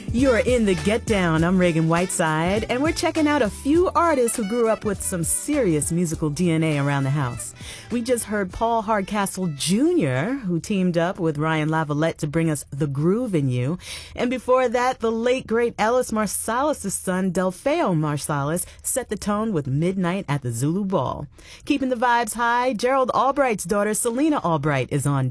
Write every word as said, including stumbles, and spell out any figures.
You're in the Get Down. I'm Reagan Whiteside, and we're checking out a few artists who grew up with some serious musical D N A around the house. We just heard Paul Hardcastle Junior, who teamed up with Ryan Lavalette to bring us The Groove in You. And before that, the late, great Ellis Marsalis' son, Delfeo Marsalis, set the tone with Midnight at the Zulu Ball. Keeping the vibes high, Gerald Albright's daughter, Selena Albright, is on